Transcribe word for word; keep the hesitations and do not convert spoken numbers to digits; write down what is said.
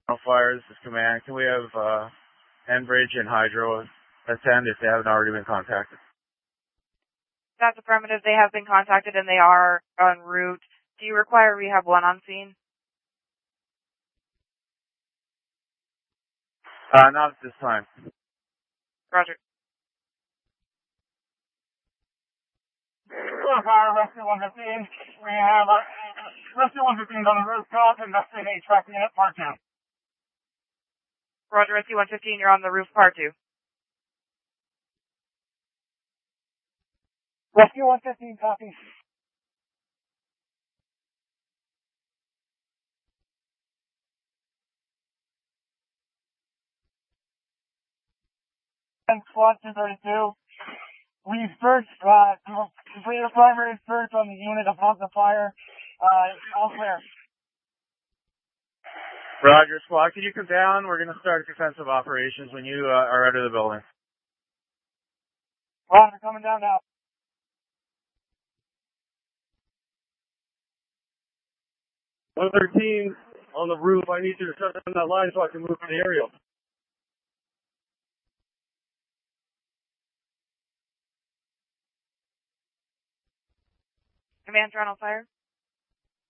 No fires, this is command. Can we have uh, Enbridge and Hydro attend if they haven't already been contacted? That's affirmative. They have been contacted and they are en route. Do you require Rehab one on scene? Uh, not at this time. Roger. Fire, Rescue one fifteen. We have uh, Rescue one fifteen on the rooftop, investigate tracking unit, part two. Roger, Rescue one fifteen, you're on the roof, part two. Rescue one fifteen, copy. And Squad two thirty-two. We searched, uh, completed a primary search on the unit above the fire. Uh, all clear. Roger, squad, can you come down? We're going to start defensive operations when you uh, are out of the building. Roger, coming down now. one thirteen on the roof. I need you to shut down that line so I can move to the aerial. Command, you're on fire.